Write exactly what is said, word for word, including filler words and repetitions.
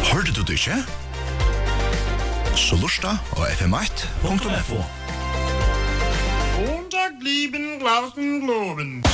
Hørte du det ikke? Så lusta og f m one punktum f o. Montag blieben Glauben globen.